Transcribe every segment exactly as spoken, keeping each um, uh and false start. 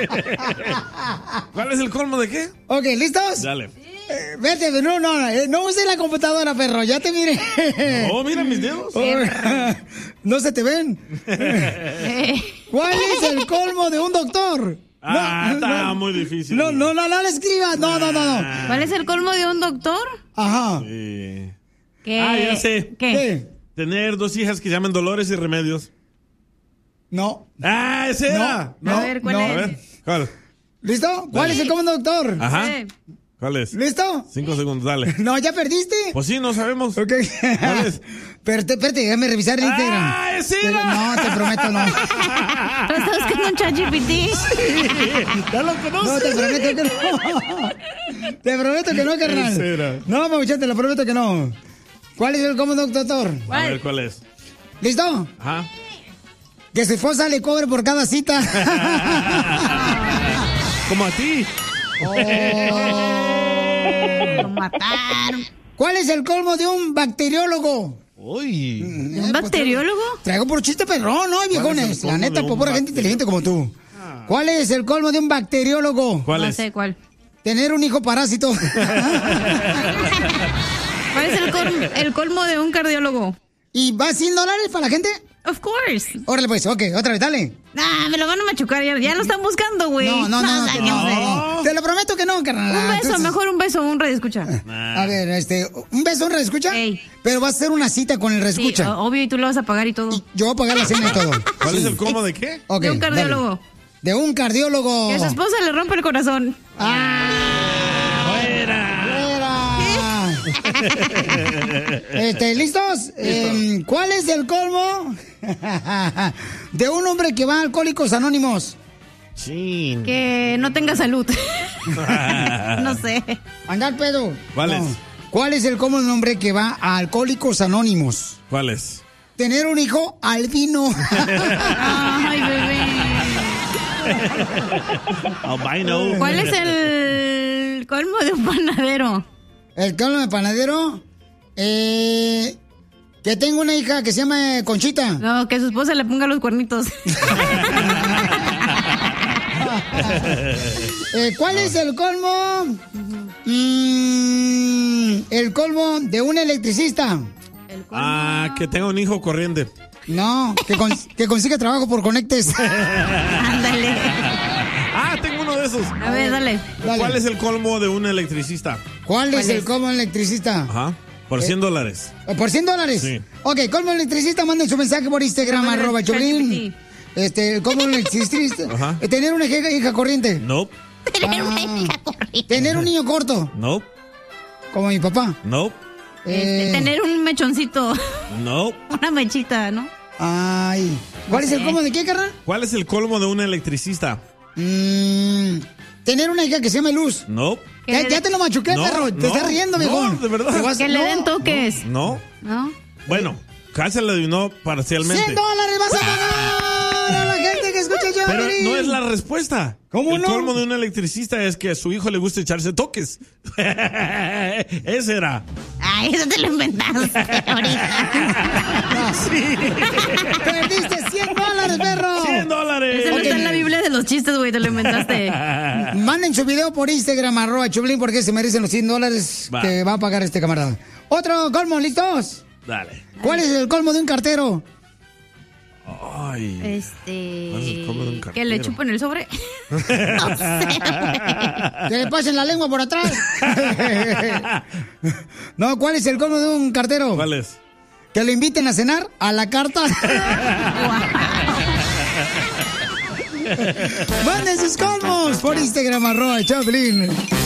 ¿Cuál es el colmo de qué? Ok, ¿listos? Dale. Eh, vete, no, no, eh, no use la computadora, perro, ya te miré. Oh, mira mis dedos. No se te ven. ¿Cuál es el colmo de un doctor? Ah, no, está no, muy difícil. No, no, no, no le escribas. No, no, no, no. ¿Cuál es el colmo de un doctor? Ajá. Sí. ¿Qué? Ah, ya sé. ¿Qué? ¿Qué? Tener dos hijas que se llaman Dolores y Remedios. No. Ah, ese era. No, A ver, ¿cuál no. es? A ver, ¿cuál? ¿Listo? ¿Cuál Dale. es el colmo de un doctor? Ajá. Eh, ¿Cuál es? ¿Listo? Cinco segundos, dale. No, ya perdiste. Pues sí, no sabemos. Ok. ¿Cuál es? Espérate, espérate, déjame revisar el Instagram. ¡Ah, ese Pero era! no, te prometo, no. ¿Tú estás buscando un ChatGPT? ¿Ya lo No, conoces? te prometo que no. Te prometo que no, carnal. Ese era. No, Mabuchón, te lo prometo que no. ¿Cuál es el colmo de un doctor? A ver, ¿cuál es? ¿Listo? Ajá. Que su esposa le cobre por cada cita. Como a ti. Lo mataron. ¿Cuál es el colmo de un bacteriólogo? Uy. ¿Un bacteriólogo? Traigo por chiste perrón, ¿no? Viejones. colmo La neta, de un por pura gente bacteriólogo? inteligente como tú. ¿Cuál es el colmo de un bacteriólogo? ¿Cuál No es? sé cuál. Tener un hijo parásito. ¿Cuál es el, col- el colmo de un cardiólogo? ¿Y va cien dólares para la gente? Of course. Órale, pues, ok, otra vez, dale. Ah, me lo van a machucar. Ya, ya lo están buscando, güey. No, no, no, no, Más te, años, no, eh. no. Te lo prometo que no, carnal. Un beso, Entonces- mejor un beso, un radio escucha. A ver, este, un beso, un reescucha. Ey. Pero vas a hacer una cita con el Sí, reescucha. o- obvio, y tú lo vas a pagar y todo. Y yo voy a pagar la cena y todo. ¿Cuál es Sí. el colmo de qué? Ok, De un cardiólogo. dale. De un cardiólogo. Que a su esposa le rompe el corazón. ¡Fuera! Este, ¿listos? Eh, ¿Cuál es el colmo de un hombre que va a Alcohólicos Anónimos? Sí. Que no tenga salud. No sé. Andar pedo. ¿Cuál es? ¿Cuál es el colmo de un hombre que va a Alcohólicos Anónimos? ¿Cuál es? Tener un hijo albino. Ay, bebé. Albino. ¿Cuál es el colmo de un panadero? El colmo de panadero. Eh, que tengo una hija que se llama Conchita. No, que su esposa le ponga los cuernitos. Eh, ¿Cuál es el colmo? Mm, el colmo de un electricista. El colmo. Ah, que tenga un hijo corriente. No, que, cons- que consiga trabajo por Conectes. Ándale. Ah, tengo uno de esos. A ver, dale. Dale. ¿Cuál es el colmo de un electricista? ¿Cuál es ¿Cuál el es? colmo del electricista? Ajá. Por cien dólares. Eh, ¿Por cien dólares? Sí. Ok, colmo del electricista, manden su mensaje por Instagram, Manden arroba el Choplin. ChatGPT. Este, el colmo del electricista. Ajá. Eh, tener una hija, hija corriente. No, Tener una Ah. hija corriente. Tener un niño corto, no, como mi papá. no, Este, Eh, tener un mechoncito. no. Una mechita, ¿no? Ay. ¿Cuál No es el sé. colmo de qué, carnal? ¿Cuál es el colmo de un electricista? Mm, tener una hija que se llame Luz. No, Que Ya, le ya den- te lo machuqué, No, perro. Te no, estás riendo, no, viejón. de verdad. Te vas- Que le no. den toques. no. ¿No? Bueno, casi le adivinó parcialmente. cien dólares vas a pagar a la gente que escucha yo. Pero no es la respuesta. ¿Cómo el no? colmo de un electricista es que a su hijo le gusta echarse toques. Ese era. Ay, eso te lo inventaste ahorita. Perdiste cien dólares, perro. ¡cien dólares! Eso no Ok. está en la Biblia de los chistes, güey, te lo inventaste. Manden su video por Instagram, arroba Choplin, porque se merecen los cien dólares Va. que va a pagar este camarada. Otro colmo, ¿listos? Dale. ¿Cuál es el colmo de un cartero? Ay. ¿Cuál es el Este. colmo de un Que le cartero? chupen el sobre. No sé, güey. Que le pasen la lengua por atrás. No, ¿cuál es el colmo de un cartero? ¿Cuál es? Que lo inviten a cenar a la carta. Manden sus colmos por Instagram, arroba Choplin.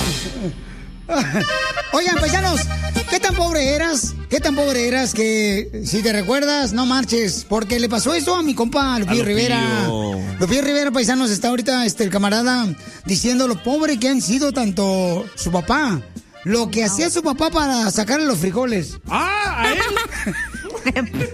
Oigan, paisanos, ¿qué tan pobre eras? ¿Qué tan pobre eras que si te recuerdas, no marches? Porque le pasó eso a mi compa Lupillo A Lupillo. Rivera. Lupillo Rivera, paisanos, está ahorita este, el camarada diciendo lo pobre que han sido tanto su papá. Lo que hacía su papá para sacarle los frijoles. ¡Ah! ¿A él?